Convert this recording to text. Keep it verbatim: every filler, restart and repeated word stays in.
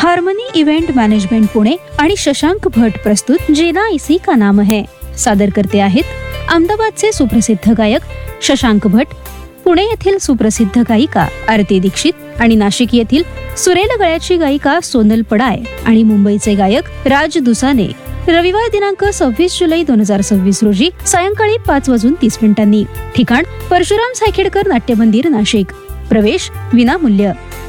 Harmony event management Pune आणि शशांक भट प्रस्तुत जीना इसी का नाम है सादर करते आहेत अहमदाबादचे सुप्रसिद्ध गायक शशांक भट, पुणे येथील सुप्रसिद्ध गायिका आरती दीक्षित आणि नाशिक येथील सुरेल गळ्याची गायिका सोनल पडाय आणि मुंबईचे गायक राज दुसाने. रविवार दिनांक सव्वीस जुलै दोन हजार सव्वीस रोजी सायंकाळी पाच वाजून तीस मिनिटांनी. ठिकाण परशुराम सायखेडकर नाट्य मंदिर नाशिक. प्रवेश विनामूल्य.